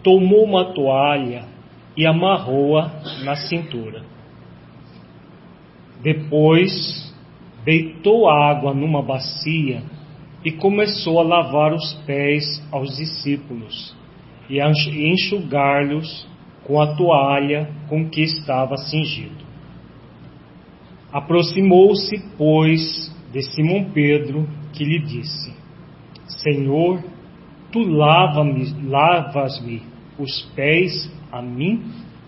tomou uma toalha e amarrou-a na cintura. Depois, deitou água numa bacia e começou a lavar os pés aos discípulos e a enxugar-lhes com a toalha com que estava cingido. Aproximou-se, pois, de Simão Pedro, que lhe disse: Senhor, tu lavas-me os pés a mim?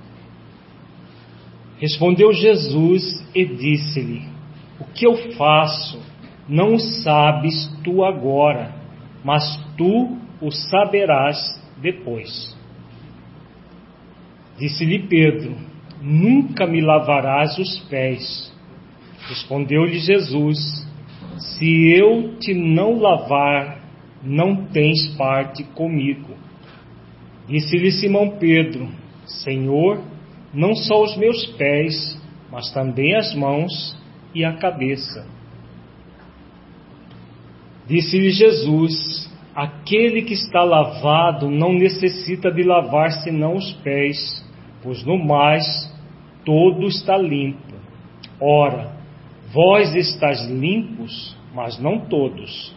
Respondeu Jesus e disse-lhe: O que eu faço não o sabes tu agora, mas tu o saberás depois. Disse-lhe Pedro: Nunca me lavarás os pés. Respondeu-lhe Jesus: Se eu te não lavar, não tens parte comigo. Disse-lhe Simão Pedro: Senhor, não só os meus pés, mas também as mãos e a cabeça. Disse-lhe Jesus: Aquele que está lavado não necessita de lavar senão os pés, pois no mais todo está limpo. Ora, vós estáis limpos, mas não todos.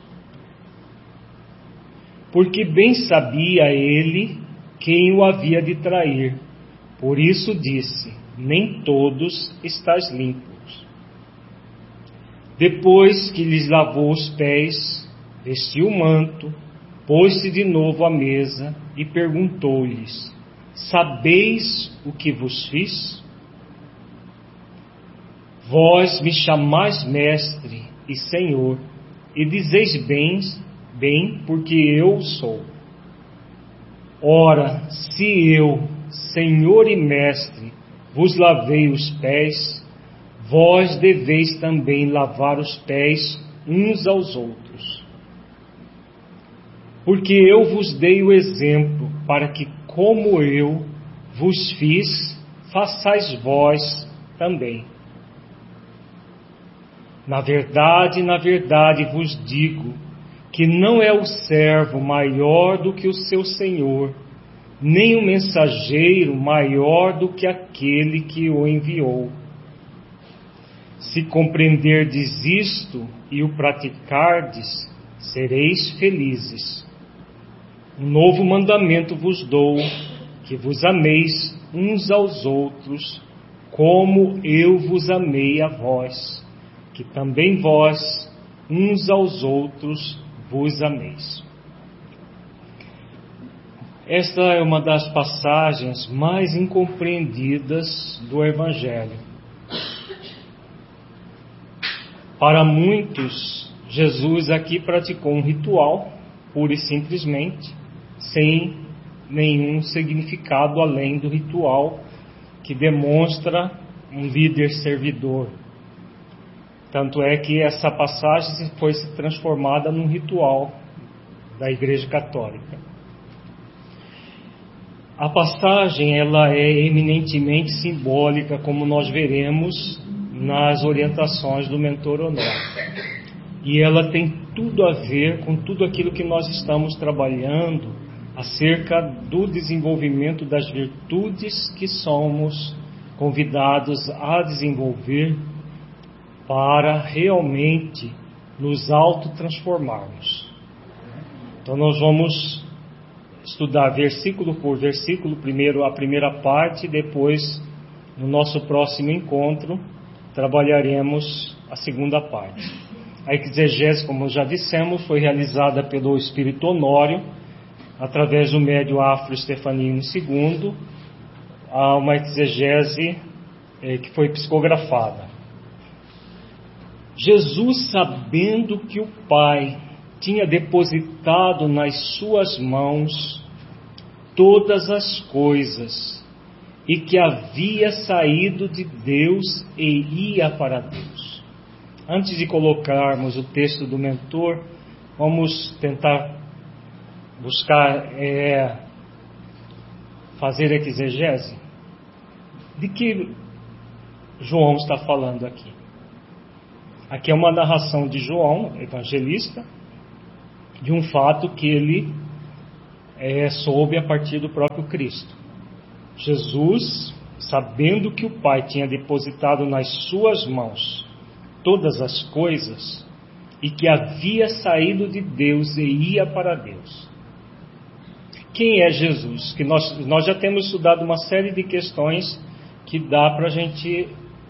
Porque bem sabia ele quem o havia de trair. Por isso disse: Nem todos estáis limpos. Depois que lhes lavou os pés, vestiu o manto, pôs-se de novo à mesa e perguntou-lhes: Sabeis o que vos fiz? Vós me chamais mestre e senhor, e dizeis bem, porque eu sou. Ora, se eu, senhor e mestre, vos lavei os pés, vós deveis também lavar os pés uns aos outros. Porque eu vos dei o exemplo, para que, como eu vos fiz, façais vós também. Na verdade vos digo, que não é o servo maior do que o seu senhor, nem o mensageiro maior do que aquele que o enviou. Se compreenderdes isto e o praticardes, sereis felizes. Um novo mandamento vos dou, que vos ameis uns aos outros, como eu vos amei a vós, que também vós, uns aos outros, vos ameis. Esta é uma das passagens mais incompreendidas do Evangelho. Para muitos, Jesus aqui praticou um ritual, pura e simplesmente, sem nenhum significado além do ritual que demonstra um líder servidor. Tanto é que essa passagem foi se transformada num ritual da Igreja Católica. A passagem ela é eminentemente simbólica, como nós veremos nas orientações do mentor Honório. E ela tem tudo a ver com tudo aquilo que nós estamos trabalhando acerca do desenvolvimento das virtudes que somos convidados a desenvolver para realmente nos autotransformarmos. Então nós vamos estudar versículo por versículo, primeiro a primeira parte, depois no nosso próximo encontro trabalharemos a segunda parte. A exegese, como já dissemos, foi realizada pelo Espírito Honório, através do médio Afro Stefanino II, uma exegese que foi psicografada. Jesus, sabendo que o Pai tinha depositado nas suas mãos todas as coisas e que havia saído de Deus e ia para Deus. Antes de colocarmos o texto do mentor, vamos tentar buscar fazer exegese. De que João está falando aqui? Aqui é uma narração de João, evangelista, de um fato que ele soube a partir do próprio Cristo. Jesus, sabendo que o Pai tinha depositado nas suas mãos todas as coisas e que havia saído de Deus e ia para Deus. Quem é Jesus? Que nós já temos estudado uma série de questões que dá para a gente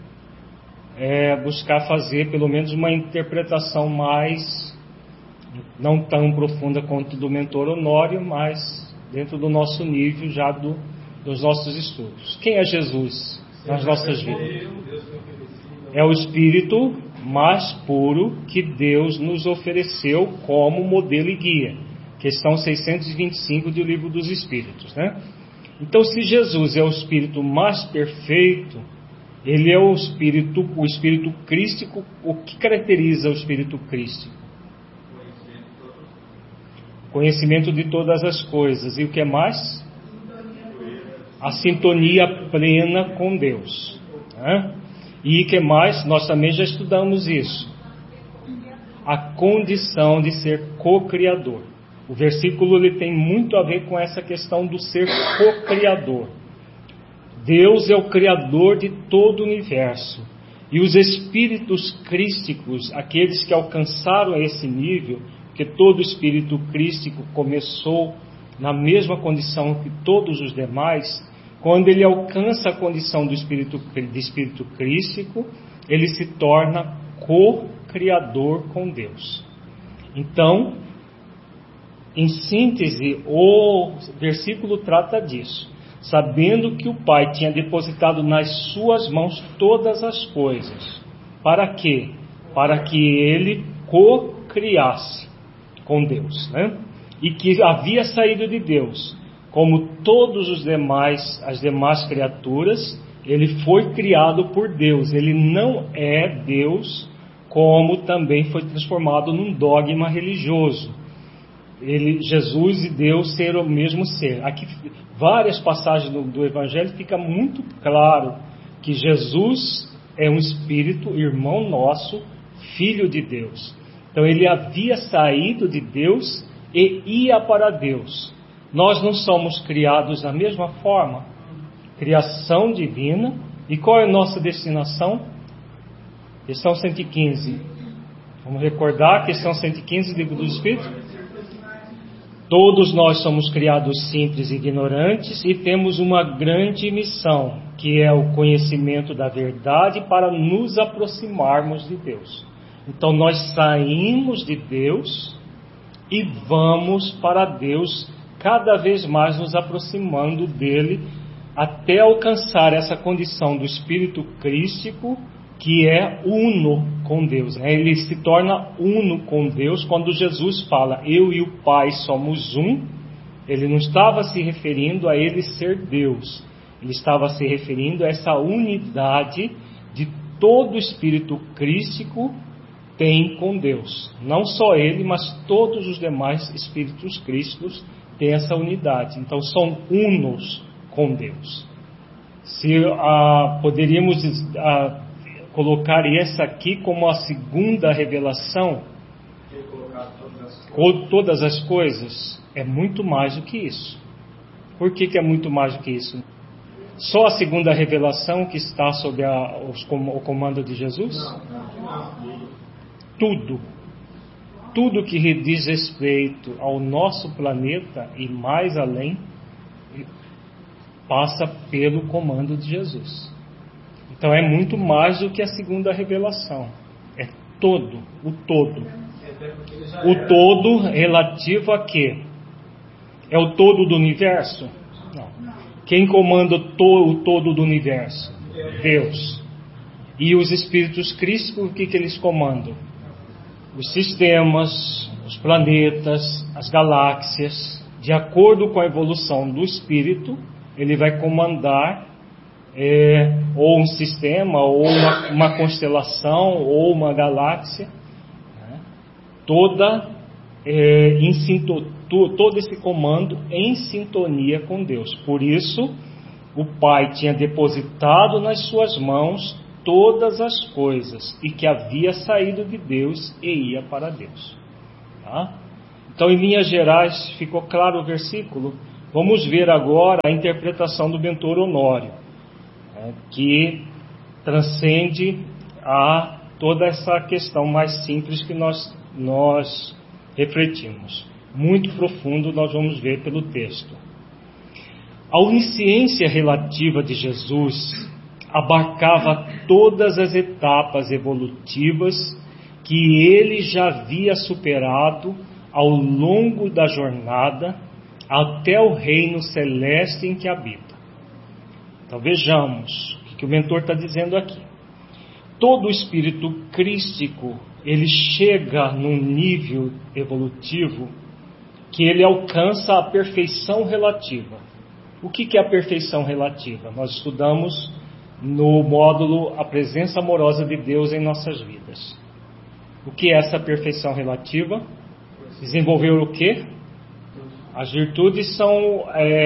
buscar fazer pelo menos uma interpretação mais, não tão profunda quanto do mentor Honório, mas dentro do nosso nível já dos nossos estudos. Quem é Jesus nas nossas vidas? É o Espírito mais puro que Deus nos ofereceu como modelo e guia. Questão 625 do Livro dos Espíritos, né? Então, se Jesus é o Espírito mais perfeito, ele é o Espírito crístico. O que caracteriza o Espírito crístico? Conhecimento de todas as coisas. E o que mais? A sintonia plena com Deus, né? E o que mais? Nós também já estudamos isso. A condição de ser co-criador. O versículo ele tem muito a ver com essa questão do ser co-criador. Deus é o criador de todo o universo. E os espíritos crísticos, aqueles que alcançaram esse nível, porque todo espírito crístico começou na mesma condição que todos os demais, quando ele alcança a condição de espírito crístico, ele se torna co-criador com Deus. Então, em síntese, o versículo trata disso. Sabendo que o Pai tinha depositado nas suas mãos todas as coisas. Para quê? Para que ele co-criasse com Deus, né? E que havia saído de Deus. Como todos as demais criaturas, ele foi criado por Deus. Ele não é Deus, como também foi transformado num dogma religioso. Jesus e Deus ser o mesmo ser. Aqui, várias passagens do Evangelho fica muito claro que Jesus é um Espírito, irmão nosso, Filho de Deus. Então ele havia saído de Deus e ia para Deus. Nós não somos criados da mesma forma? Criação divina. E qual é a nossa destinação? Questão 115. Vamos recordar a questão 115 do Livro dos Espíritos? Todos nós somos criados simples e ignorantes e temos uma grande missão, que é o conhecimento da verdade para nos aproximarmos de Deus. Então nós saímos de Deus e vamos para Deus, cada vez mais nos aproximando dele, até alcançar essa condição do Espírito crístico, que é uno com Deus, né? Ele se torna uno com Deus. Quando Jesus fala, eu e o Pai somos um, ele não estava se referindo a ele ser Deus, ele estava se referindo a essa unidade de todo o Espírito crístico tem com Deus. Não só ele, mas todos os demais Espíritos crísticos têm essa unidade. Então são unos com Deus. Poderíamos colocar essa aqui como a segunda revelação, todas as coisas, é muito mais do que isso. Por que é muito mais do que isso? Só a segunda revelação que está sob o comando de Jesus? Tudo que diz respeito ao nosso planeta e mais além, passa pelo comando de Jesus. Então é muito mais do que a segunda revelação. É todo, o todo. O todo relativo a quê? É o todo do universo? Não. Quem comanda o todo do universo? Deus. E os espíritos crísticos, o que eles comandam? Os sistemas, os planetas, as galáxias. De acordo com a evolução do espírito, ele vai comandar ou um sistema, ou uma constelação, ou uma galáxia, né? Todo esse comando em sintonia com Deus. Por isso, o Pai tinha depositado nas suas mãos todas as coisas, e que havia saído de Deus e ia para Deus. Tá? Então, em linhas gerais, ficou claro o versículo? Vamos ver agora a interpretação do Mentor Honório, que transcende a toda essa questão mais simples que nós refletimos. Muito profundo nós vamos ver pelo texto. A onisciência relativa de Jesus abarcava todas as etapas evolutivas que ele já havia superado ao longo da jornada até o reino celeste em que habita. Então vejamos o que o mentor está dizendo aqui. Todo o espírito crístico, ele chega num nível evolutivo que ele alcança a perfeição relativa. O que é a perfeição relativa? Nós estudamos no módulo A Presença Amorosa de Deus em Nossas Vidas. O que é essa perfeição relativa? Desenvolver o quê? As virtudes são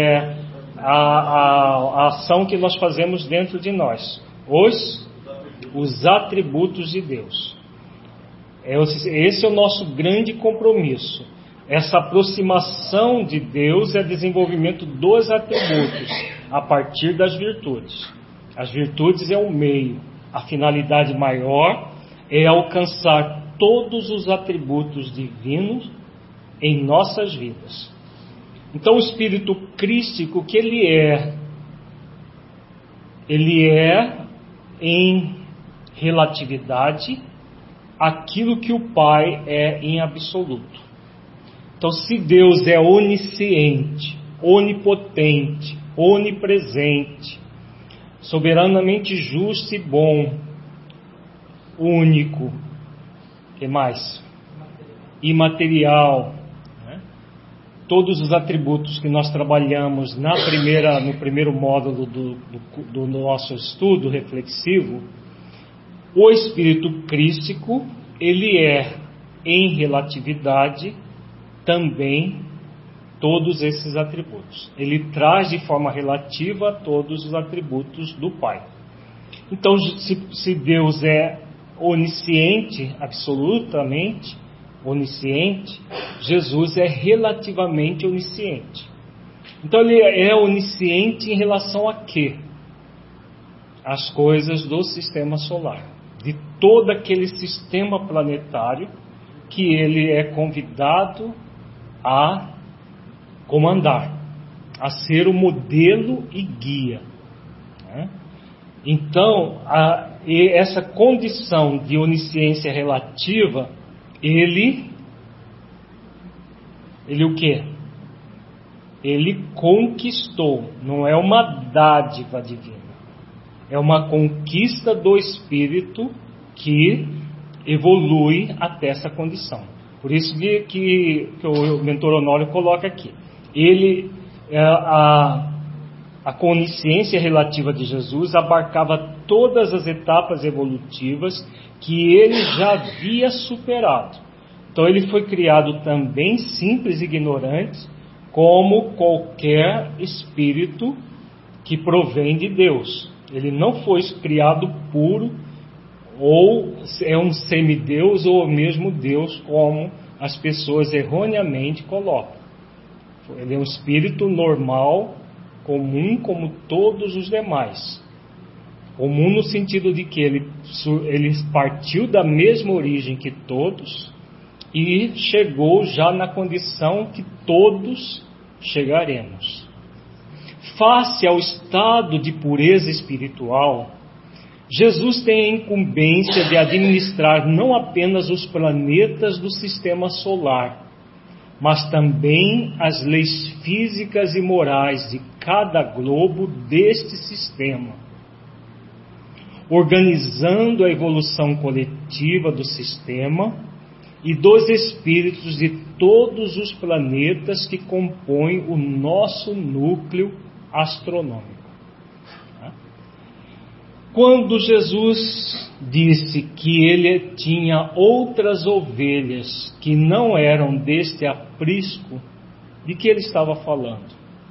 a ação que nós fazemos dentro de nós. Os atributos de Deus. Esse é o nosso grande compromisso. Essa aproximação de Deus é desenvolvimento dos atributos a partir das virtudes. As virtudes é o meio. A finalidade maior é alcançar todos os atributos divinos em nossas vidas. Então o espírito crístico, que ele é em relatividade aquilo que o Pai é em absoluto. Então, se Deus é onisciente, onipotente, onipresente, soberanamente justo e bom, único, que mais? Imaterial, né? Todos os atributos que nós trabalhamos no primeiro módulo do nosso estudo reflexivo, o espírito crístico, ele é em relatividade também todos esses atributos. Ele traz de forma relativa todos os atributos do Pai. Então, se Deus é onisciente, absolutamente onisciente, Jesus é relativamente onisciente. Então, ele é onisciente em relação a quê? As coisas do sistema solar, de todo aquele sistema planetário que ele é convidado a comandar, a ser o modelo e guia, né? Então, essa condição de onisciência relativa, ele o quê? Ele conquistou, não é uma dádiva divina, é uma conquista do Espírito que evolui até essa condição. Por isso que o mentor Honório coloca aqui. A onisciência relativa de Jesus abarcava todas as etapas evolutivas que ele já havia superado. Então ele foi criado também simples e ignorante, como qualquer espírito que provém de Deus. Ele não foi criado puro, ou é um semideus, ou mesmo Deus, como as pessoas erroneamente colocam. Ele é um espírito normal, comum, como todos os demais. Comum no sentido de que ele partiu da mesma origem que todos e chegou já na condição que todos chegaremos. Face ao estado de pureza espiritual, Jesus tem a incumbência de administrar não apenas os planetas do sistema solar, mas também as leis físicas e morais de cada globo deste sistema, organizando a evolução coletiva do sistema e dos espíritos de todos os planetas que compõem o nosso núcleo astronômico. Quando Jesus disse que ele tinha outras ovelhas que não eram deste aprisco, de que ele estava falando?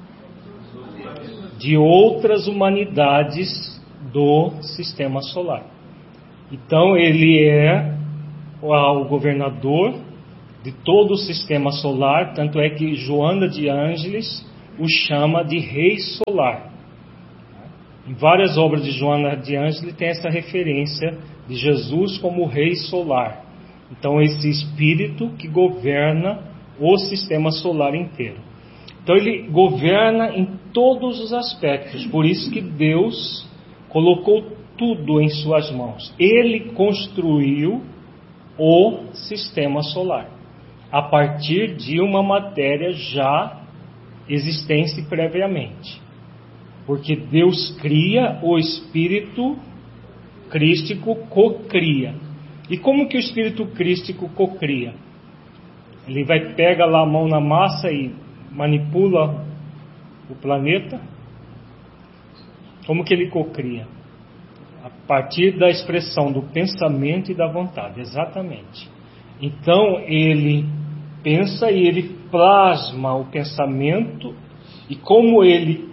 De outras humanidades do sistema solar. Então ele é o governador de todo o sistema solar, tanto é que Joana de Ângeles o chama de Rei Solar. Em várias obras de Joana de Ângeles tem essa referência de Jesus como Rei Solar. Então, esse espírito que governa o sistema solar inteiro. Então, ele governa em todos os aspectos. Por isso que Deus colocou tudo em suas mãos. Ele construiu o sistema solar a partir de uma matéria já existente previamente. Porque Deus cria, o Espírito Crístico cocria. E como que o Espírito Crístico cocria? Ele pega lá a mão na massa e manipula o planeta. Como que ele cocria? A partir da expressão do pensamento e da vontade, exatamente. Então ele pensa e ele plasma o pensamento, e como ele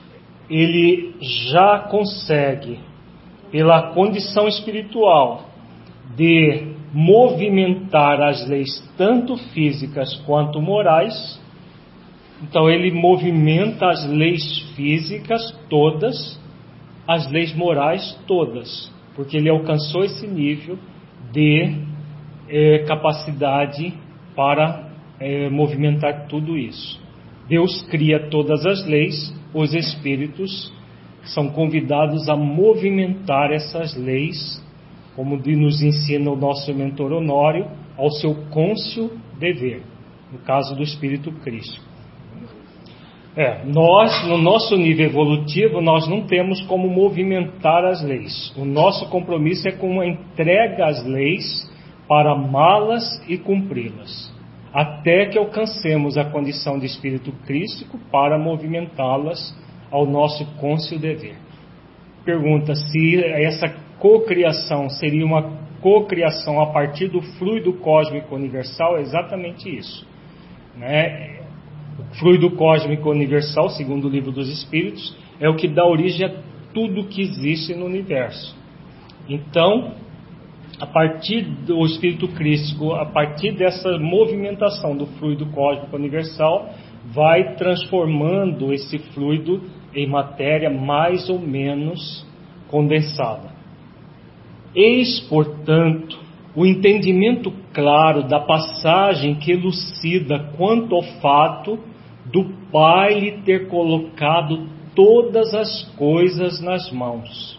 já consegue, pela condição espiritual, de movimentar as leis tanto físicas quanto morais, então ele movimenta as leis físicas todas, as leis morais todas, porque ele alcançou esse nível de capacidade para movimentar tudo isso. Deus cria todas as leis, os espíritos são convidados a movimentar essas leis, como nos ensina o nosso mentor Honório, ao seu cônscio dever, no caso do Espírito Crístico. Nós, no nosso nível evolutivo, nós não temos como movimentar as leis. O nosso compromisso é com a entrega às leis para amá-las e cumpri-las, até que alcancemos a condição de Espírito Crístico para movimentá-las ao nosso cônscio dever. Pergunta se essa cocriação seria uma cocriação a partir do fluido cósmico universal. É exatamente isso, né? O fluido cósmico universal, segundo o Livro dos Espíritos, é o que dá origem a tudo que existe no universo. Então, a partir do Espírito Crístico, a partir dessa movimentação do fluido cósmico universal, vai transformando esse fluido em matéria mais ou menos condensada. Eis, portanto, o entendimento claro da passagem que elucida quanto ao fato do Pai lhe ter colocado todas as coisas nas mãos.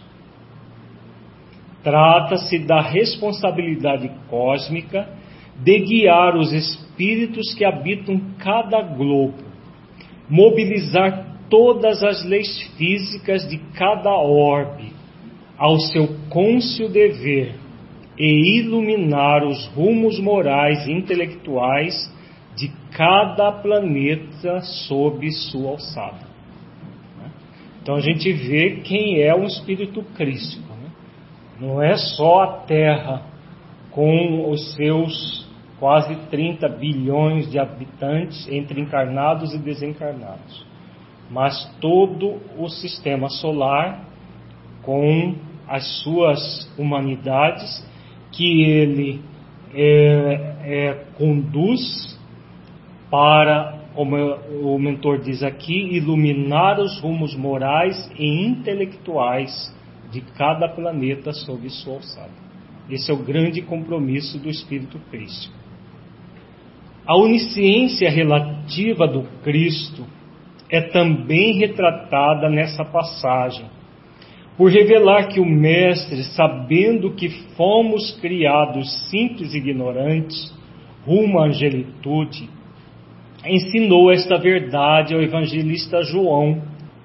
Trata-se da responsabilidade cósmica de guiar os espíritos que habitam cada globo, mobilizar todas as leis físicas de cada orbe ao seu cônscio dever e iluminar os rumos morais e intelectuais de cada planeta sob sua alçada. Então a gente vê quem é o Espírito Crístico. Não é só a Terra, com os seus quase 30 bilhões de habitantes entre encarnados e desencarnados, mas todo o sistema solar, com as suas humanidades, que ele conduz para, como o mentor diz aqui, iluminar os rumos morais e intelectuais de cada planeta sob sua alçada. Esse é o grande compromisso do Espírito Crístico. A onisciência relativa do Cristo é também retratada nessa passagem, por revelar que o Mestre, sabendo que fomos criados simples e ignorantes, rumo à angelitude, ensinou esta verdade ao evangelista João,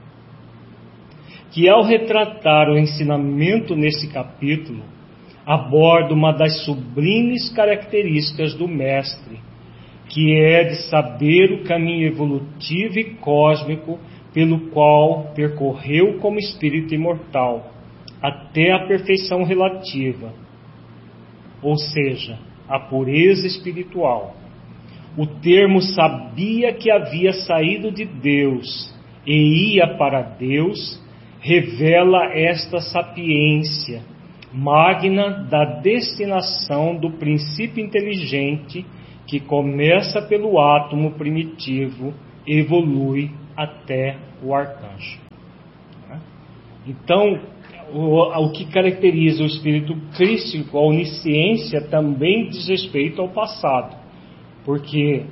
que ao retratar o ensinamento nesse capítulo, aborda uma das sublimes características do Mestre, que é de saber o caminho evolutivo e cósmico pelo qual percorreu como espírito imortal, até a perfeição relativa, ou seja, a pureza espiritual. O termo sabia que havia saído de Deus e ia para Deus, revela esta sapiência magna da destinação do princípio inteligente que começa pelo átomo primitivo, evolui até o arcanjo. Então, o que caracteriza o espírito crístico, a onisciência, também diz respeito ao passado, porque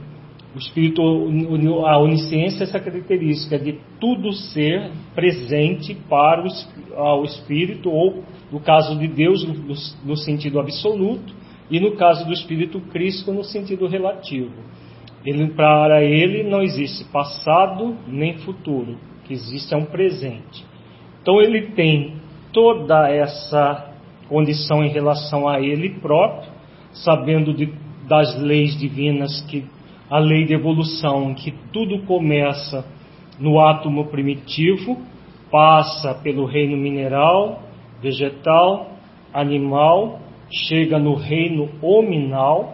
a onisciência é essa característica de tudo ser presente para o espírito, ou no caso de Deus no sentido absoluto, e no caso do espírito crístico no sentido relativo. Para ele não existe passado nem futuro, o que existe é um presente. Então ele tem toda essa condição em relação a ele próprio, sabendo das leis divinas, que a lei de evolução, que tudo começa no átomo primitivo, passa pelo reino mineral, vegetal, animal, chega no reino hominal,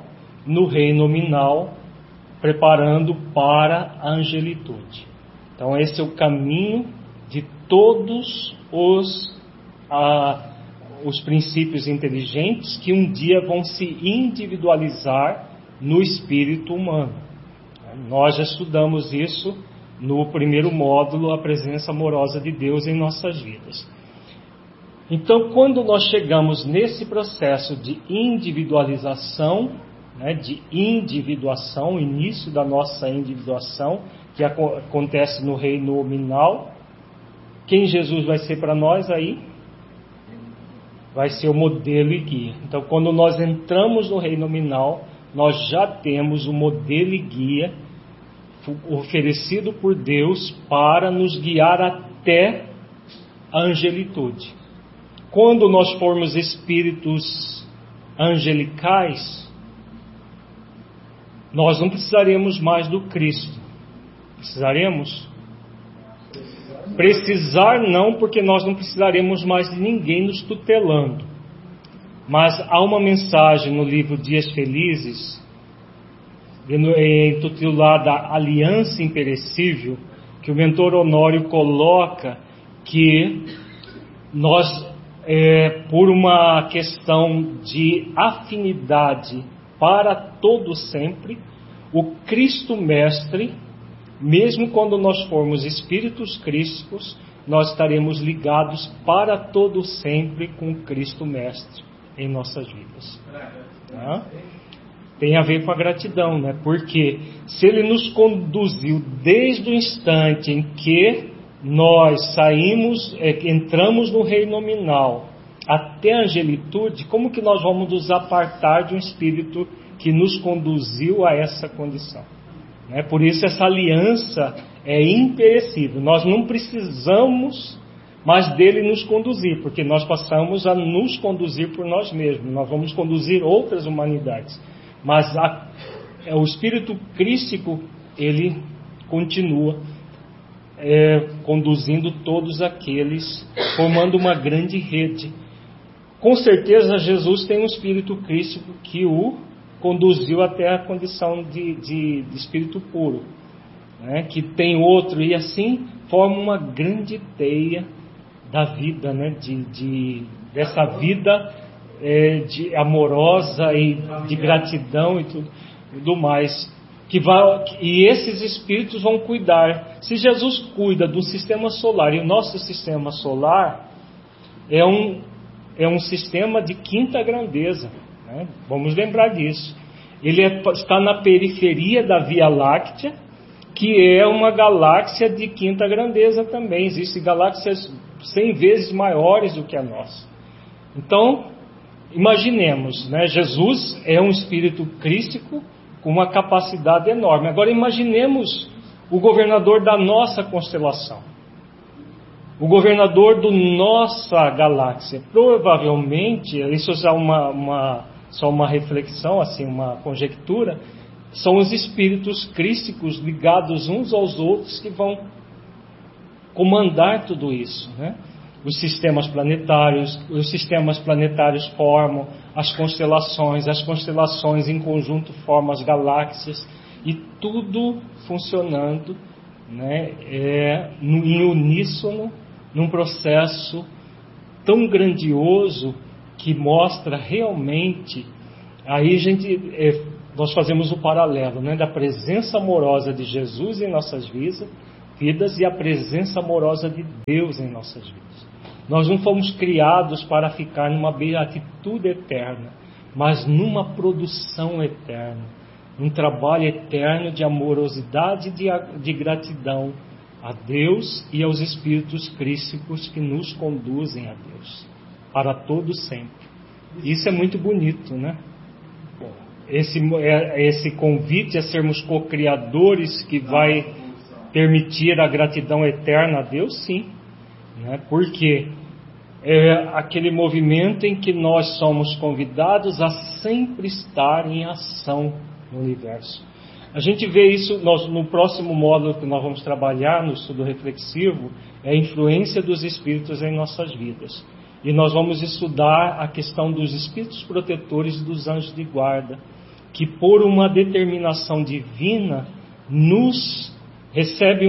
preparando para a angelitude. Então esse é o caminho de todos os princípios inteligentes que um dia vão se individualizar no espírito humano. Nós já estudamos isso no primeiro módulo, a presença amorosa de Deus em nossas vidas. Então, quando nós chegamos nesse processo de individualização, de individuação, início da nossa individuação, que acontece no reino nominal, quem Jesus vai ser para nós aí? Vai ser o modelo e guia. Então, quando nós entramos no reino nominal, nós já temos o modelo e guia oferecido por Deus para nos guiar até a angelitude. Quando nós formos espíritos angelicais, nós não precisaremos mais do Cristo. Precisaremos? Precisar não, porque nós não precisaremos mais de ninguém nos tutelando. Mas há uma mensagem no livro Dias Felizes, intitulada Aliança Imperecível, que o mentor Honório coloca que nós, por uma questão de afinidade para todo sempre, o Cristo Mestre, mesmo quando nós formos espíritos crísticos, nós estaremos ligados para todo sempre com o Cristo Mestre em nossas vidas. Tem a ver com a gratidão, né? Porque se Ele nos conduziu desde o instante em que nós entramos no reino nominal até a angelitude, como que nós vamos nos apartar de um espírito que nos conduziu a essa condição? Por isso essa aliança é imperecível. Nós não precisamos mais dele nos conduzir, porque nós passamos a nos conduzir por nós mesmos. Nós vamos conduzir outras humanidades. Mas o espírito crístico, ele continua conduzindo todos aqueles, formando uma grande rede. Com certeza Jesus tem um espírito crístico que o conduziu até a condição de espírito puro, que tem outro, e assim forma uma grande teia da vida, dessa vida amorosa e de gratidão e tudo mais, e esses espíritos vão cuidar. Se Jesus cuida do sistema solar, e o nosso sistema solar é um sistema de quinta grandeza, vamos lembrar disso. Ele está na periferia da Via Láctea, que é uma galáxia de quinta grandeza também. Existem galáxias 100 vezes maiores do que a nossa. Então, imaginemos, Jesus é um espírito crístico com uma capacidade enorme. Agora imaginemos o governador da nossa constelação, o governador da nossa galáxia. Provavelmente, isso é só uma reflexão, assim, uma conjectura, são os espíritos crísticos ligados uns aos outros que vão comandar tudo isso, Os sistemas planetários formam as constelações em conjunto formam as galáxias, e tudo funcionando em uníssono, num processo tão grandioso que mostra realmente, aí a gente nós fazemos o paralelo, né, da presença amorosa de Jesus em nossas vidas e a presença amorosa de Deus em nossas vidas. Nós não fomos criados para ficar numa beatitude eterna, mas numa produção eterna, um trabalho eterno de amorosidade e de gratidão a Deus e aos Espíritos crísticos que nos conduzem a Deus, para todo sempre. Isso é muito bonito, né? Esse convite a sermos co-criadores que vai permitir a gratidão eterna a Deus, sim, né? Porque é aquele movimento em que nós somos convidados a sempre estar em ação no universo. A gente vê isso no próximo módulo que nós vamos trabalhar no estudo reflexivo, é a influência dos Espíritos em nossas vidas. E nós vamos estudar a questão dos Espíritos protetores e dos anjos de guarda, que por uma determinação divina nos recebe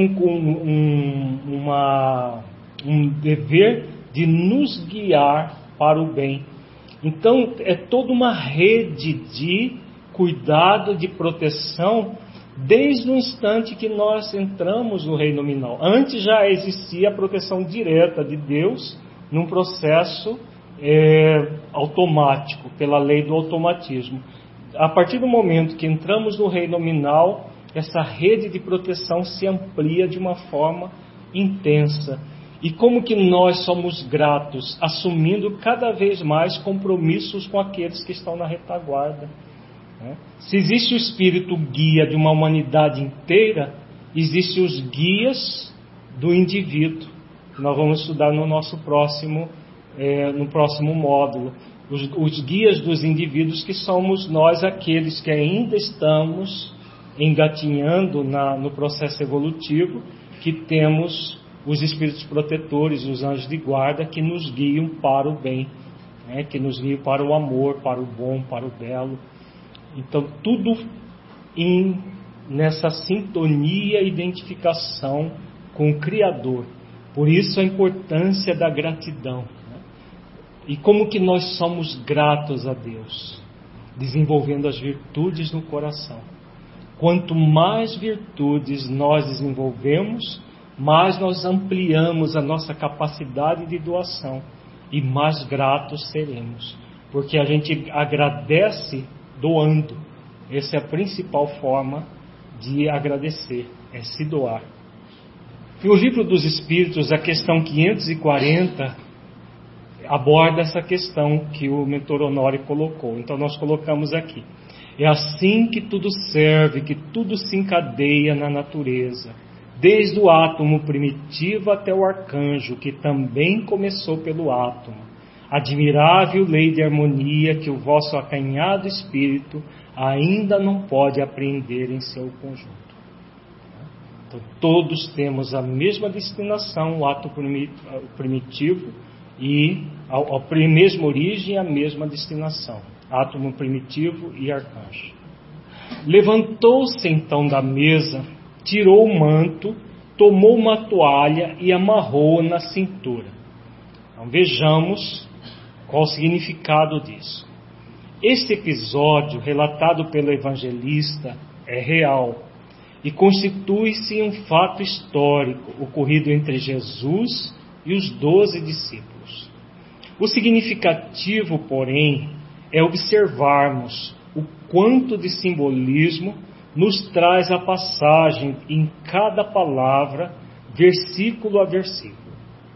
um dever de nos guiar para o bem. Então é toda uma rede de cuidado, de proteção, desde o instante que nós entramos no reino nominal. Antes já existia a proteção direta de Deus num processo automático, pela lei do automatismo. A partir do momento que entramos no reino nominal, essa rede de proteção se amplia de uma forma intensa. E como que nós somos gratos, assumindo cada vez mais compromissos com aqueles que estão na retaguarda. Se existe o espírito guia de uma humanidade inteira, existem os guias do indivíduo. Nós vamos estudar no nosso próximo módulo. Os guias dos indivíduos, que somos nós, aqueles que ainda estamos engatinhando no processo evolutivo, que temos os espíritos protetores, os anjos de guarda, que nos guiam para o bem, né? Que nos guiam para o amor, para o bom, para o belo. Então, tudo nessa sintonia e identificação com o Criador. Por isso a importância da gratidão. E como que nós somos gratos a Deus? Desenvolvendo as virtudes no coração. Quanto mais virtudes nós desenvolvemos, mais nós ampliamos a nossa capacidade de doação e mais gratos seremos. Porque a gente agradece doando. Essa é a principal forma de agradecer, é se doar. E o Livro dos Espíritos, a questão 540, aborda essa questão que o mentor Honório colocou. Então nós colocamos aqui: é assim que tudo serve, que tudo se encadeia na natureza, desde o átomo primitivo até o arcanjo, que também começou pelo átomo. Admirável lei de harmonia que o vosso acanhado espírito ainda não pode apreender em seu conjunto. Então, todos temos a mesma destinação, o átomo primitivo, e a mesma origem e a mesma destinação, átomo primitivo e arcanjo. Levantou-se então da mesa, tirou o manto, tomou uma toalha e amarrou-a na cintura. Então vejamos qual o significado disso. Este episódio, relatado pelo evangelista, é real e constitui-se um fato histórico ocorrido entre Jesus e os 12 discípulos. O significativo, porém, é observarmos o quanto de simbolismo nos traz a passagem em cada palavra, versículo a versículo.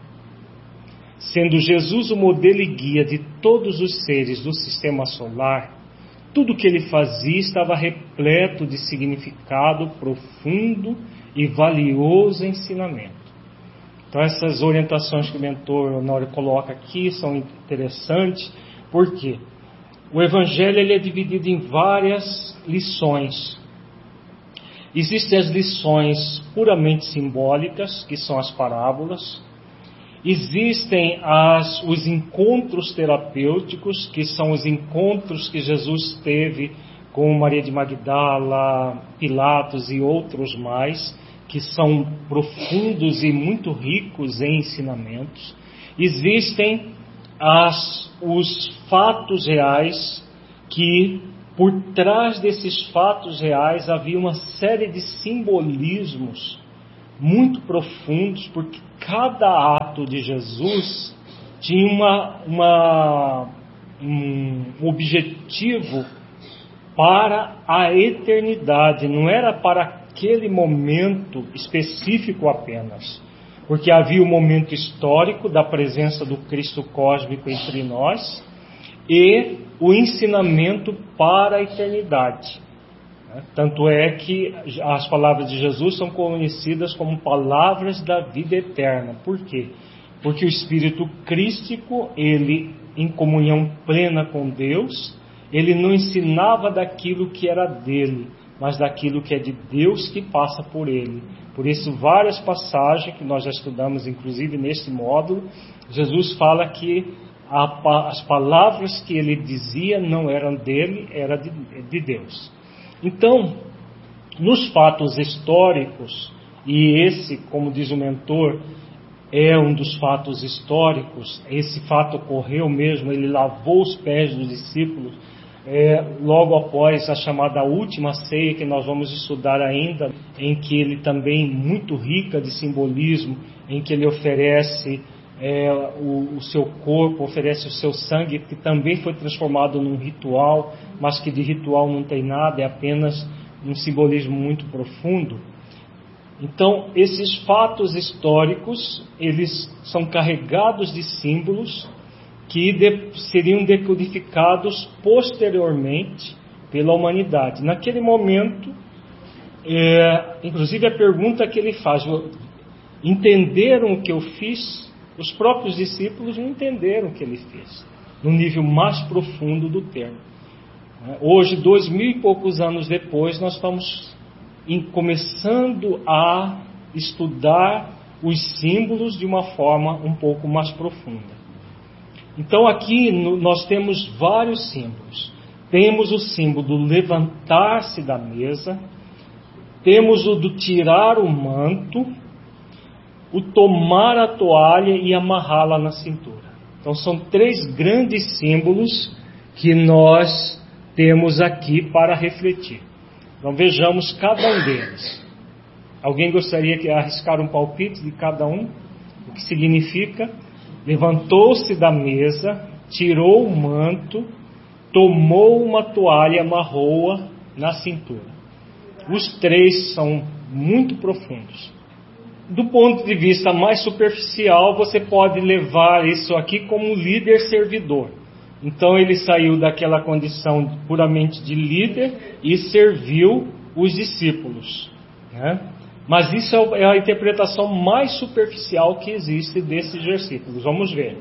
Sendo Jesus o modelo e guia de todos os seres do sistema solar, tudo o que ele fazia estava repleto de significado profundo e valioso ensinamento. Então essas orientações que o mentor Honório coloca aqui são interessantes, porque o Evangelho ele é dividido em várias lições. Existem as lições puramente simbólicas, que são as parábolas. Existem os encontros terapêuticos, que são os encontros que Jesus teve com Maria de Magdala, Pilatos e outros mais, que são profundos e muito ricos em ensinamentos. Existem os fatos reais que por trás desses fatos reais havia uma série de simbolismos muito profundos, porque cada ato de Jesus tinha um objetivo para a eternidade, não era para aquele momento específico apenas, porque havia o momento histórico da presença do Cristo cósmico entre nós e o ensinamento para a eternidade. Tanto é que as palavras de Jesus são conhecidas como palavras da vida eterna. Por quê? Porque o Espírito Crístico, ele, em comunhão plena com Deus, ele não ensinava daquilo que era dele, mas daquilo que é de Deus que passa por ele. Por isso, várias passagens que nós já estudamos, inclusive neste módulo, Jesus fala que as palavras que ele dizia não eram dele, era de Deus. Então, nos fatos históricos, e esse, como diz o mentor, é um dos fatos históricos, esse fato ocorreu mesmo, ele lavou os pés dos discípulos, logo após a chamada última ceia, que nós vamos estudar ainda, em que ele também, muito rica de simbolismo, em que ele oferece o seu corpo, oferece o seu sangue, que também foi transformado num ritual, mas que de ritual não tem nada, é apenas um simbolismo muito profundo. Então, esses fatos históricos, eles são carregados de símbolos que seriam decodificados posteriormente pela humanidade. Naquele momento, inclusive a pergunta que ele faz, entenderam o que eu fiz? Os próprios discípulos não entenderam o que ele fez, no nível mais profundo do termo. Hoje, 2000 e poucos anos depois, nós estamos começando a estudar os símbolos de uma forma um pouco mais profunda. Então aqui nós temos vários símbolos. Temos o símbolo do levantar-se da mesa, temos o do tirar o manto, o tomar a toalha e amarrá-la na cintura. Então são três grandes símbolos que nós temos aqui para refletir. Então vejamos cada um deles. Alguém gostaria de arriscar um palpite de cada um? O que significa? Levantou-se da mesa, tirou o manto, tomou uma toalha e amarrou-a na cintura. Os três são muito profundos. Do ponto de vista mais superficial, você pode levar isso aqui como líder-servidor. Então ele saiu daquela condição puramente de líder e serviu os discípulos, né? Mas isso é a interpretação mais superficial que existe desses versículos. Vamos ver.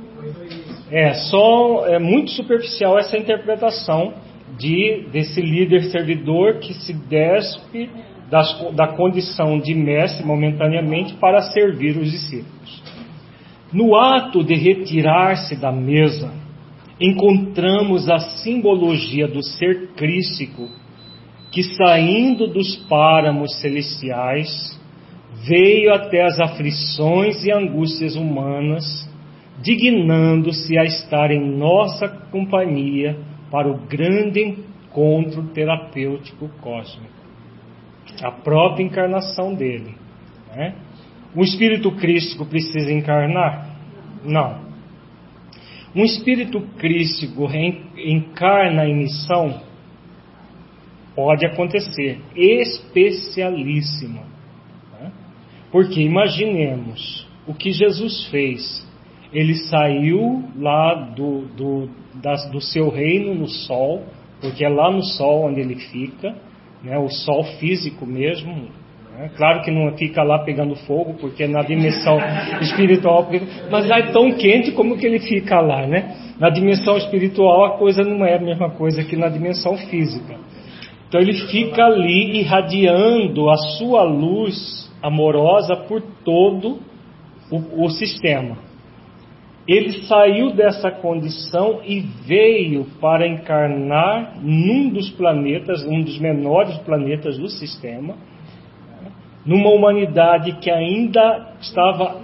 É muito superficial essa interpretação desse líder-servidor que se despe da condição de mestre momentaneamente para servir os discípulos. No ato de retirar-se da mesa, encontramos a simbologia do ser crístico que, saindo dos páramos celestiais, veio até as aflições e angústias humanas, dignando-se a estar em nossa companhia para o grande encontro terapêutico cósmico. A própria encarnação dele, né? Um espírito crístico precisa encarnar? Não. Um espírito crístico encarna em missão? Pode acontecer, especialíssima, né? Porque imaginemos o que Jesus fez. Ele saiu lá do seu reino no sol, porque é lá no sol onde ele fica, né, o sol físico mesmo, né? Claro que não fica lá pegando fogo, porque na dimensão espiritual, mas lá é tão quente como que ele fica lá, né? Na dimensão espiritual a coisa não é a mesma coisa que na dimensão física. Então ele fica ali irradiando a sua luz amorosa por todo o sistema. Ele saiu dessa condição e veio para encarnar num dos planetas, um dos menores planetas do sistema, numa humanidade que ainda estava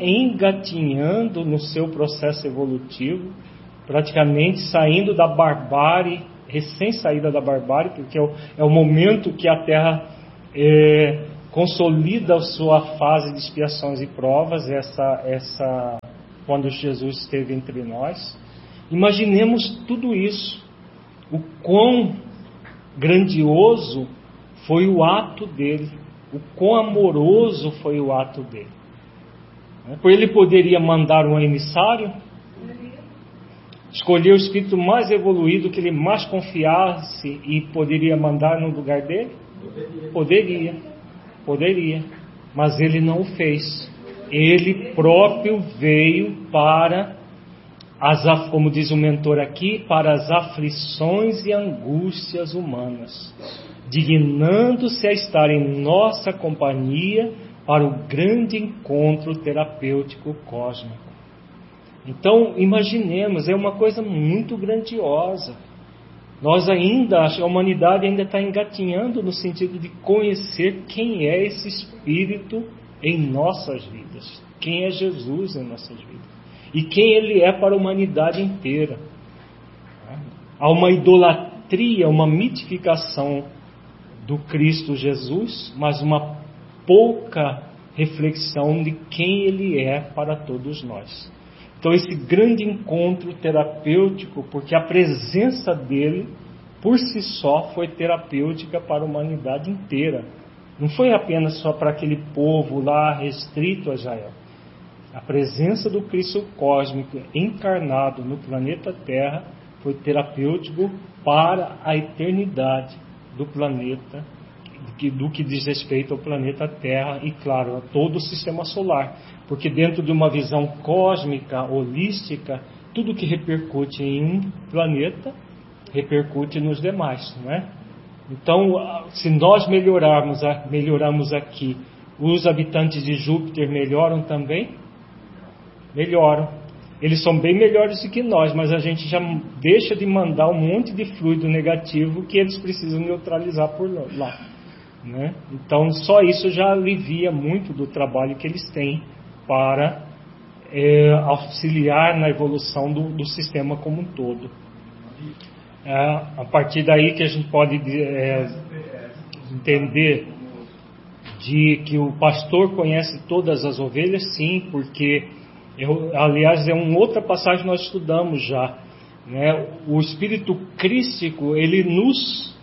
engatinhando no seu processo evolutivo, praticamente saindo da barbárie recém-saída da barbárie, porque é o momento que a terra consolida a sua fase de expiações e provas, quando Jesus esteve entre nós. Imaginemos tudo isso, o quão grandioso foi o ato dele, o quão amoroso foi o ato dele. Ele poderia mandar um emissário, escolher o espírito mais evoluído que ele mais confiasse e poderia mandar no lugar dele? Poderia, mas ele não o fez. Ele próprio veio para como diz o mentor aqui, para as aflições e angústias humanas, dignando-se a estar em nossa companhia para o grande encontro terapêutico cósmico. Então, imaginemos, é uma coisa muito grandiosa. A humanidade ainda está engatinhando no sentido de conhecer quem é esse Espírito em nossas vidas, quem é Jesus em nossas vidas e quem Ele é para a humanidade inteira. Há uma idolatria, uma mitificação do Cristo Jesus, mas uma pouca reflexão de quem Ele é para todos nós. Então esse grande encontro terapêutico, porque a presença dele por si só foi terapêutica para a humanidade inteira. Não foi apenas só para aquele povo lá restrito a Israel. A presença do Cristo cósmico encarnado no planeta Terra foi terapêutico para a eternidade do planeta, do que diz respeito ao planeta Terra e, claro, a todo o sistema solar. Porque dentro de uma visão cósmica, holística, tudo que repercute em um planeta, repercute nos demais, não é? Então, se nós melhoramos aqui, os habitantes de Júpiter melhoram também? Melhoram. Eles são bem melhores do que nós, mas a gente já deixa de mandar um monte de fluido negativo que eles precisam neutralizar por lá, né? Então, só isso já alivia muito do trabalho que eles têm para auxiliar na evolução do sistema como um todo. A partir daí que a gente pode entender de que o pastor conhece todas as ovelhas, sim, porque, aliás, é uma outra passagem que nós estudamos já, né? O Espírito Crístico, ele nos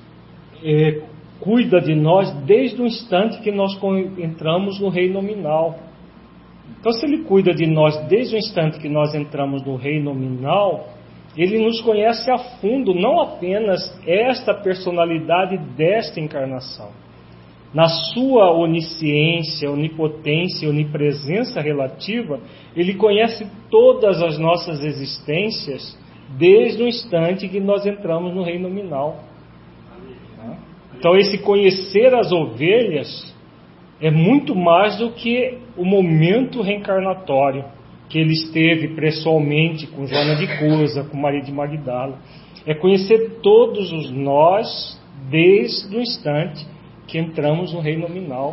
cuida de nós desde o instante que nós entramos no reino nominal. Então, se Ele cuida de nós desde o instante que nós entramos no reino nominal, Ele nos conhece a fundo, não apenas esta personalidade desta encarnação. Na sua onisciência, onipotência e onipresença relativa, Ele conhece todas as nossas existências desde o instante que nós entramos no reino nominal. Então, esse conhecer as ovelhas é muito mais do que o momento reencarnatório que ele esteve pessoalmente com Joana de Cusa, com Maria de Magdala. É conhecer todos os nós desde o instante que entramos no reino nominal.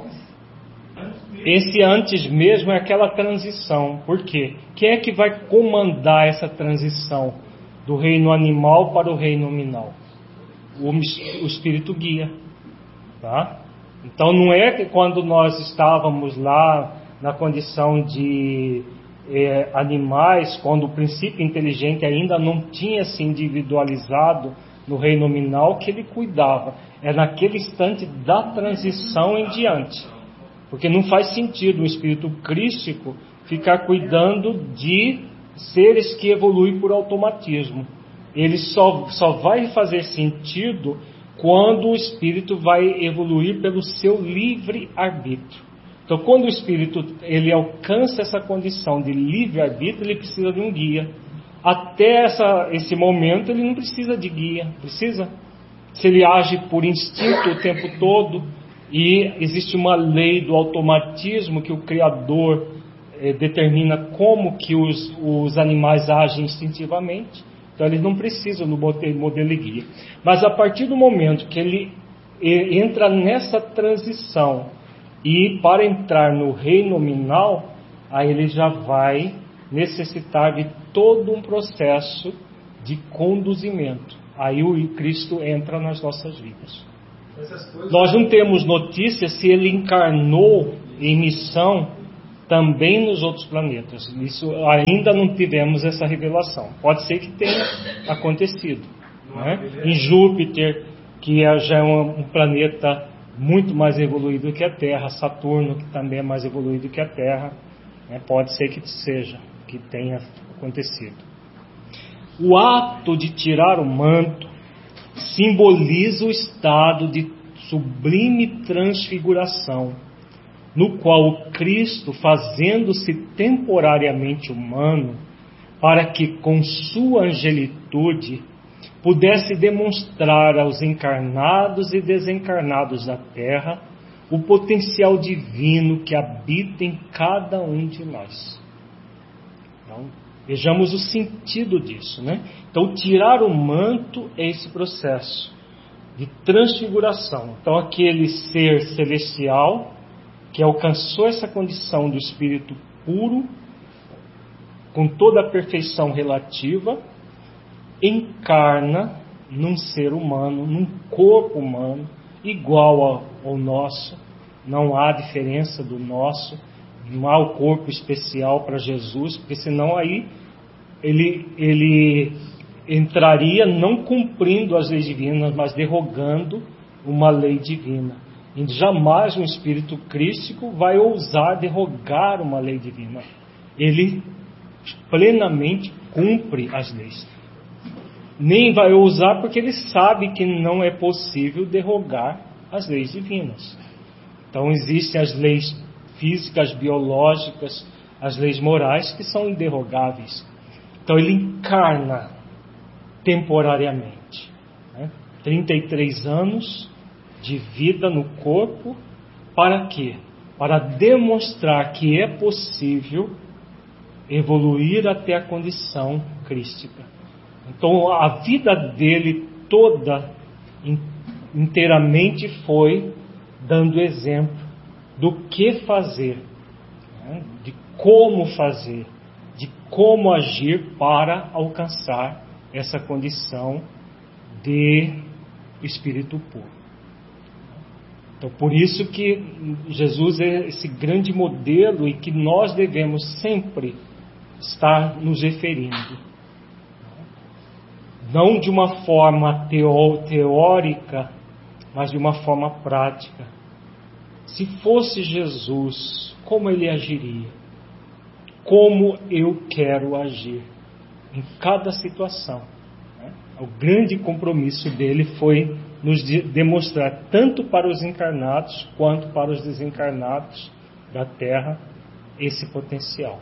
Esse antes mesmo é aquela transição. Por quê? Quem é que vai comandar essa transição do reino animal para o reino nominal? O Espírito guia, tá? Então não é que quando nós estávamos lá na condição de animais, quando o princípio inteligente ainda não tinha se individualizado no reino nominal, que ele cuidava. É naquele instante da transição em diante. Porque não faz sentido o espírito crístico ficar cuidando de seres que evoluem por automatismo. Ele só vai fazer sentido quando o espírito vai evoluir pelo seu livre arbítrio. Então, quando o espírito ele alcança essa condição de livre arbítrio, ele precisa de um guia. Até esse momento ele não precisa de guia, precisa? Se ele age por instinto o tempo todo e existe uma lei do automatismo que o Criador determina como que os animais agem instintivamente, então eles não precisam do modelo e guia. Mas a partir do momento que ele entra nessa transição e para entrar no reino nominal, aí ele já vai necessitar de todo um processo de conduzimento. aí o Cristo entra nas nossas vidas. Nós não temos notícia se ele encarnou em missão também nos outros planetas. Isso ainda não tivemos essa revelação. Pode ser que tenha acontecido, né? Em Júpiter, que já é um planeta muito mais evoluído que a Terra, Saturno, que também é mais evoluído que a Terra, né? Pode ser que tenha acontecido. O ato de tirar o manto simboliza o estado de sublime transfiguração, no qual o Cristo, fazendo-se temporariamente humano, para que com sua angelitude pudesse demonstrar aos encarnados e desencarnados da Terra o potencial divino que habita em cada um de nós. Então, vejamos o sentido disso, né? Então, tirar o manto é esse processo de transfiguração. Então, aquele ser celestial que alcançou essa condição do espírito puro, com toda a perfeição relativa, encarna num ser humano, num corpo humano, igual ao nosso. Não há diferença do nosso, não há o corpo especial para Jesus, porque senão aí ele entraria não cumprindo as leis divinas, mas derrogando uma lei divina. E jamais um espírito crístico vai ousar derrogar uma lei divina. Ele plenamente cumpre as leis. Nem vai ousar porque ele sabe que não é possível derrogar as leis divinas. Então existem as leis físicas, biológicas, as leis morais que são inderrogáveis. Então ele encarna temporariamente, né? 33 anos de vida no corpo, para quê? Para demonstrar que é possível evoluir até a condição crística. Então a vida dele toda inteiramente foi dando exemplo do que fazer, né? De como fazer, de como agir para alcançar essa condição de espírito puro. Então, por isso que Jesus é esse grande modelo e que nós devemos sempre estar nos referindo. Não de uma forma teórica, mas de uma forma prática. Se fosse Jesus, como ele agiria? Como eu quero agir em cada situação? O grande compromisso dele foi nos demonstrar, tanto para os encarnados quanto para os desencarnados da Terra, esse potencial.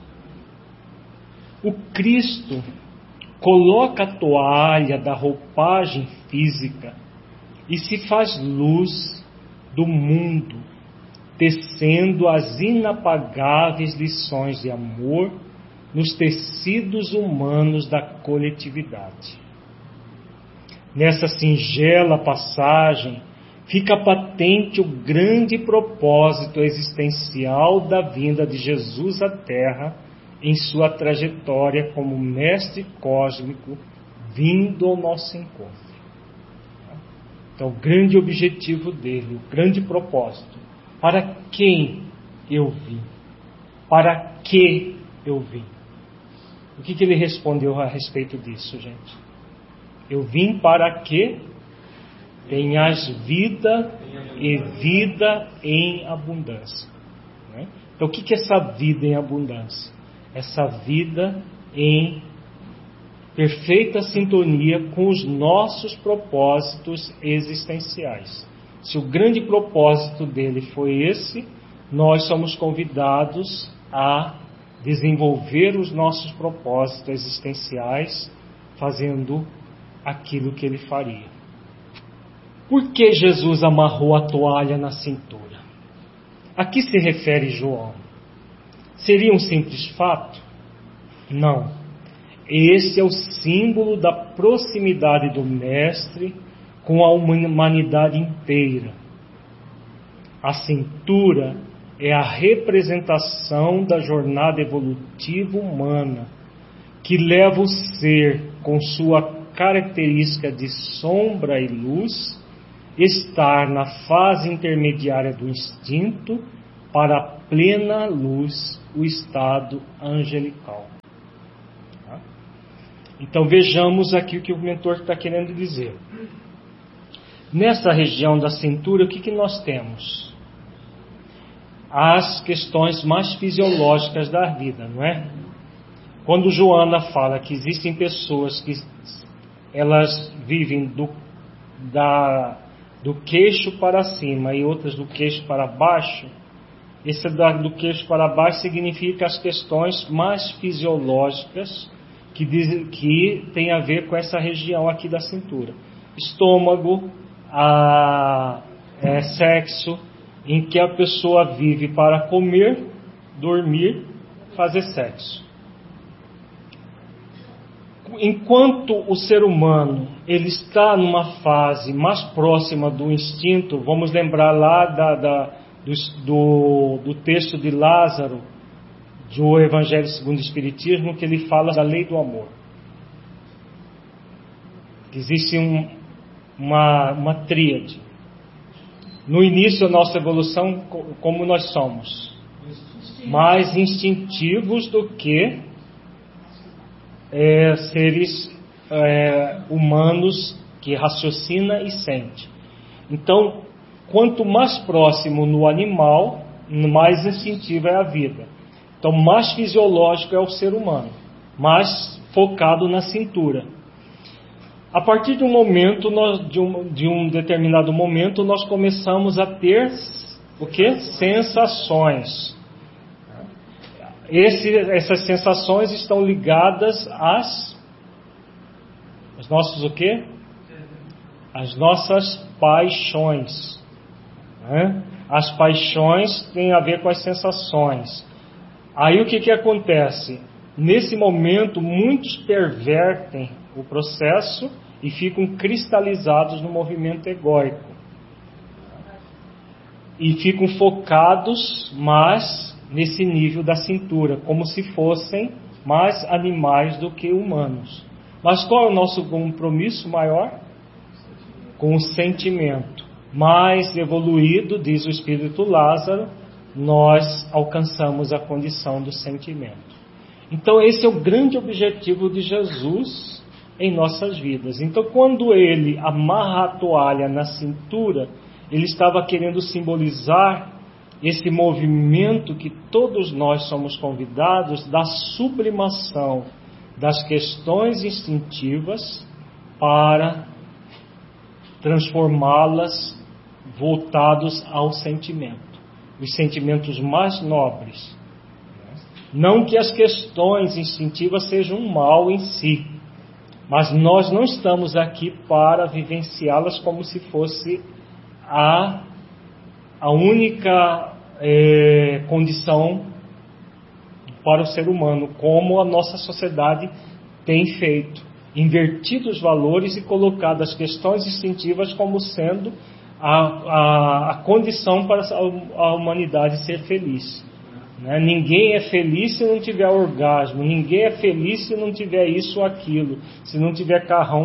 O Cristo coloca a toalha da roupagem física e se faz luz do mundo, tecendo as inapagáveis lições de amor nos tecidos humanos da coletividade. Nessa singela passagem, fica patente o grande propósito existencial da vinda de Jesus à Terra em sua trajetória como mestre cósmico vindo ao nosso encontro. Então, o grande objetivo dele, o grande propósito, para quem eu vim? Para que eu vim? O que ele respondeu a respeito disso, gente? Eu vim para que tenhas vida e vida em abundância. Né? Então, o que é essa vida em abundância? Essa vida em perfeita sintonia com os nossos propósitos existenciais. Se o grande propósito dele foi esse, nós somos convidados a desenvolver os nossos propósitos existenciais, fazendo aquilo que ele faria. Por que Jesus amarrou a toalha na cintura? A que se refere João? Seria um simples fato? Não. Esse é o símbolo da proximidade do Mestre com a humanidade inteira. A cintura é a representação da jornada evolutiva humana que leva o ser com sua característica de sombra e luz, estar na fase intermediária do instinto para a plena luz, o estado angelical. Tá? Então vejamos aqui o que o mentor está querendo dizer. Nessa região da cintura, o que nós temos? As questões mais fisiológicas da vida, não é? Quando Joana fala que existem pessoas que elas vivem do queixo para cima e outras do queixo para baixo, esse do queixo para baixo significa as questões mais fisiológicas que tem a ver com essa região aqui da cintura. Estômago, sexo, em que a pessoa vive para comer, dormir, fazer sexo. Enquanto o ser humano ele está numa fase mais próxima do instinto, vamos lembrar lá do texto de Lázaro, do Evangelho segundo o Espiritismo, que ele fala da lei do amor. Existe uma tríade. No início da nossa evolução, como nós somos? Mais instintivos do que seres humanos que raciocina e sente. Então, quanto mais próximo no animal, mais instintiva é a vida. Então, mais fisiológico é o ser humano, mais focado na cintura. A partir de um momento, de um determinado momento, nós começamos a ter o quê? Sensações. Essas sensações estão ligadas às nossos o quê? As nossas paixões. Né? As paixões têm a ver com as sensações. Aí o que acontece? Nesse momento, muitos pervertem o processo e ficam cristalizados no movimento egóico. E ficam focados mais nesse nível da cintura, como se fossem mais animais do que humanos. Mas qual é o nosso compromisso maior? Com o sentimento. Mais evoluído, diz o Espírito Lázaro, nós alcançamos a condição do sentimento. Então esse é o grande objetivo de Jesus em nossas vidas. Então quando ele amarra a toalha na cintura, ele estava querendo simbolizar esse movimento que todos nós somos convidados da sublimação das questões instintivas para transformá-las voltados ao sentimento, os sentimentos mais nobres. Não que as questões instintivas sejam um mal em si, mas nós não estamos aqui para vivenciá-las como se fosse a única condição para o ser humano, como a nossa sociedade tem feito, invertido os valores e colocado as questões instintivas como sendo a condição para a humanidade ser feliz. Né? Ninguém é feliz se não tiver orgasmo, ninguém é feliz se não tiver isso ou aquilo, se não tiver carrão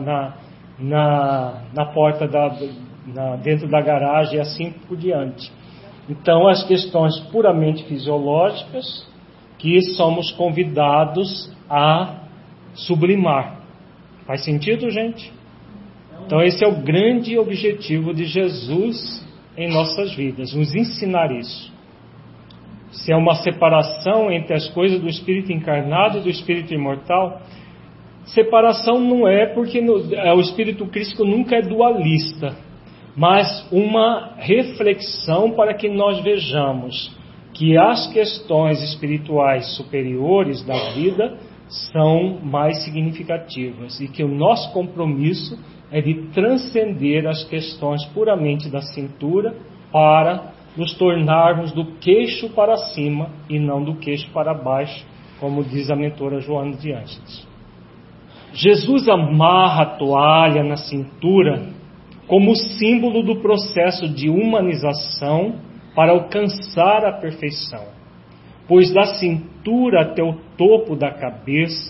na porta dentro da garagem e assim por diante. Então, as questões puramente fisiológicas que somos convidados a sublimar. Faz sentido, gente? Então, esse é o grande objetivo de Jesus em nossas vidas, nos ensinar isso. Se é uma separação entre as coisas do espírito encarnado e do espírito imortal, separação não é, porque o espírito crístico nunca é dualista, mas uma reflexão para que nós vejamos que as questões espirituais superiores da vida são mais significativas e que o nosso compromisso é de transcender as questões puramente da cintura para nos tornarmos do queixo para cima e não do queixo para baixo, como diz a mentora Joana de Ângeles. Jesus amarra a toalha na cintura como símbolo do processo de humanização para alcançar a perfeição, pois da cintura até o topo da cabeça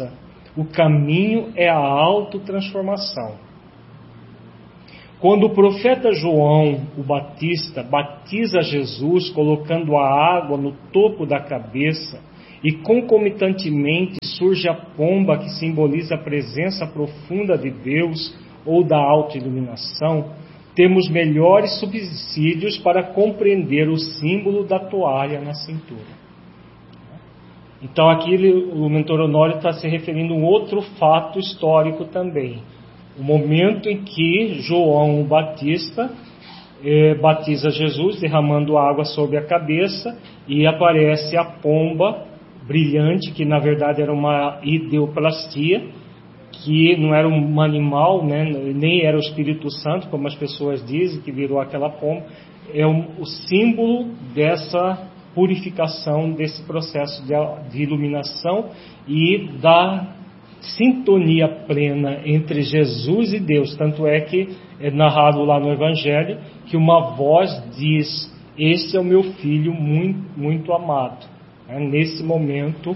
O caminho é a autotransformação. Quando o profeta João, o Batista, batiza Jesus colocando a água no topo da cabeça e concomitantemente surge a pomba que simboliza a presença profunda de Deus ou da autoiluminação, temos melhores subsídios para compreender o símbolo da toalha na cintura. Então aqui o mentor Honório está se referindo a um outro fato histórico também. O momento em que João o Batista batiza Jesus, derramando água sobre a cabeça, e aparece a pomba brilhante, que na verdade era uma ideoplastia, que não era um animal, né, nem era o Espírito Santo, como as pessoas dizem, que virou aquela pomba. É o símbolo dessa purificação, desse processo de iluminação e da sintonia plena entre Jesus e Deus. Tanto é que é narrado lá no Evangelho que uma voz diz: "Esse é o meu filho muito, muito amado", nesse momento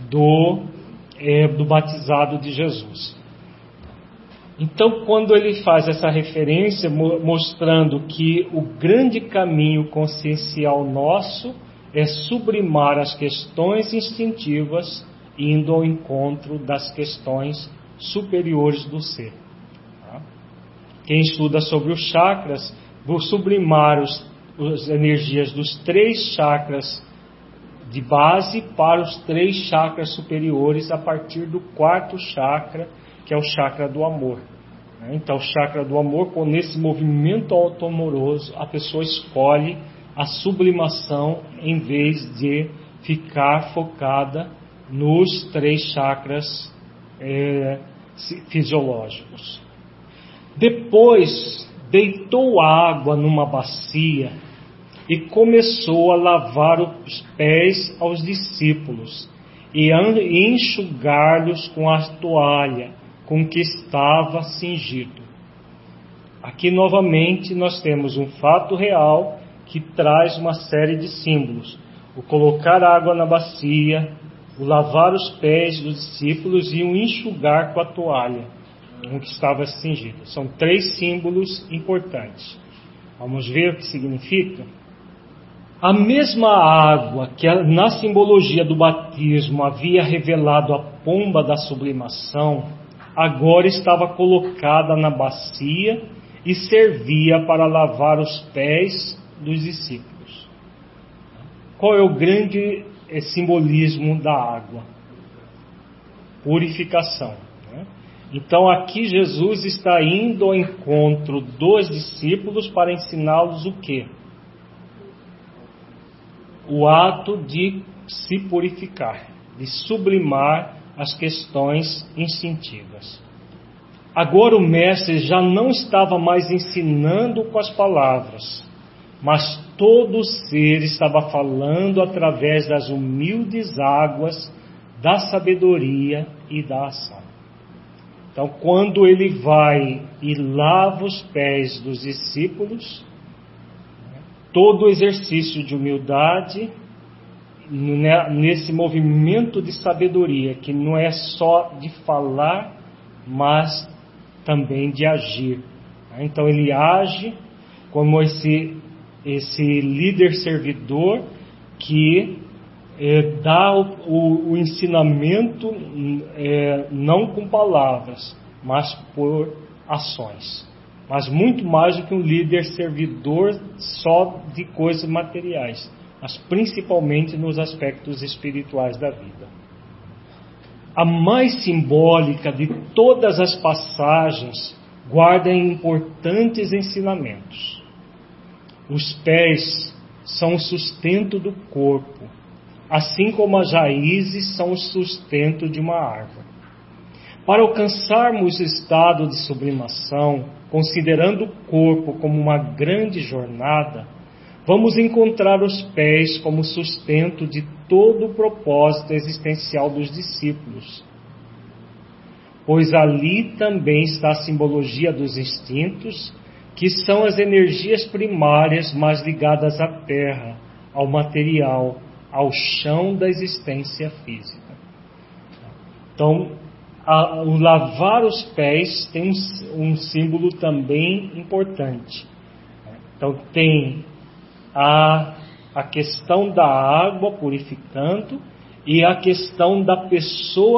do batizado de Jesus. Então, quando ele faz essa referência, mostrando que o grande caminho consciencial nosso é sublimar as questões instintivas, indo ao encontro das questões superiores do ser. Quem estuda sobre os chakras, vou sublimar as energias dos 3 chakras de base para os 3 chakras superiores a partir do 4º chakra, que é o chakra do amor. Então, o chakra do amor, nesse movimento auto-amoroso, a pessoa escolhe a sublimação em vez de ficar focada nos 3 chakras fisiológicos. Depois, deitou água numa bacia e começou a lavar os pés aos discípulos e enxugar-lhes com a toalha com que estava cingido. Aqui novamente nós temos um fato real que traz uma série de símbolos: o colocar água na bacia, o lavar os pés dos discípulos e o enxugar com a toalha com que estava cingido. São 3 símbolos importantes. Vamos ver o que significa? A mesma água que na simbologia do batismo havia revelado a pomba da sublimação, agora estava colocada na bacia e servia para lavar os pés dos discípulos. Qual é o grande simbolismo da água? Purificação. Então aqui Jesus está indo ao encontro dos discípulos para ensiná-los o quê? O ato de se purificar, de sublimar as questões instintivas. Agora o mestre já não estava mais ensinando com as palavras, mas todo o ser estava falando através das humildes águas da sabedoria e da ação. Então, quando ele vai e lava os pés dos discípulos, todo o exercício de humildade, nesse movimento de sabedoria, que não é só de falar, mas também de agir. Então ele age como esse líder servidor que dá o ensinamento não com palavras, mas por ações. Mas muito mais do que um líder servidor só de coisas materiais, mas principalmente nos aspectos espirituais da vida. A mais simbólica de todas as passagens guarda importantes ensinamentos. Os pés são o sustento do corpo, assim como as raízes são o sustento de uma árvore. Para alcançarmos o estado de sublimação, considerando o corpo como uma grande jornada, vamos encontrar os pés como sustento de todo o propósito existencial dos discípulos, pois ali também está a simbologia dos instintos, que são as energias primárias mais ligadas à terra, ao material, ao chão da existência física. Então, o lavar os pés tem um símbolo também importante. Então tem a questão da água purificando e a questão da pessoa